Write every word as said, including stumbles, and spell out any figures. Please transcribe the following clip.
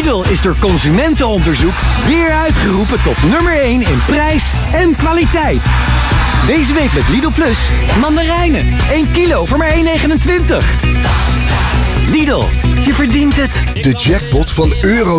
Lidl is door consumentenonderzoek weer uitgeroepen tot nummer één in prijs en kwaliteit. Deze week met Lidl Plus mandarijnen. één kilo voor maar één negenentwintig. Lidl, je verdient het. De jackpot van Euro